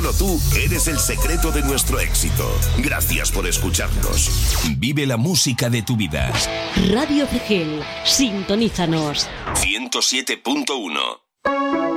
Solo tú eres el secreto de nuestro éxito. Gracias por escucharnos. Vive la música de tu vida. Radio Fregel, sintonízanos. 107.1